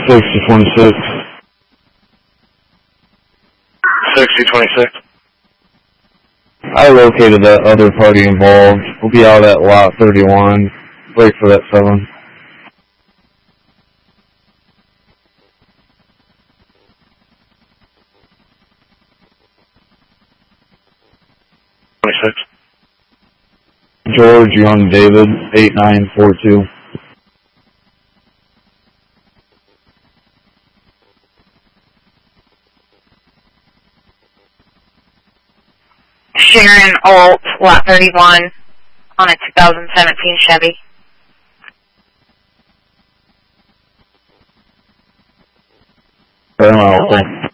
6026. 6026. I located that other party involved. We'll be out at lot 31. Wait for that 7. George Young David, 8942. Sharon Alt, lot 31, on a 2017 Chevy. I'm out.